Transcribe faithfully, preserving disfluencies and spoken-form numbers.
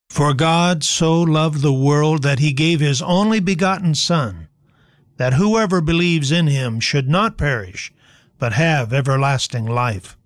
For God so loved the world that he gave his only begotten Son, that whoever believes in him should not perish, but have everlasting life.